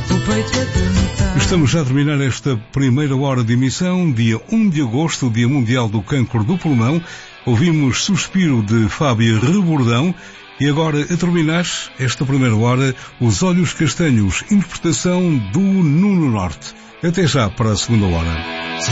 o peito a cantar. Estamos já a terminar esta primeira hora de emissão, dia 1 de agosto, Dia Mundial do Cancro do Pulmão. Ouvimos Suspiro de Fábio Rebordão e agora, a terminar esta primeira hora, Os Olhos Castanhos, interpretação do Nuno Norte. Até já para a segunda hora.